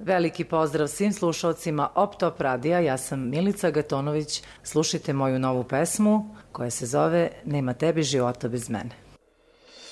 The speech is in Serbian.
Veliki pozdrav svim slušalcima Op Top radija, ja sam Milica Gatonović, slušajte moju novu pesmu koja se zove Nema tebi života bez mene.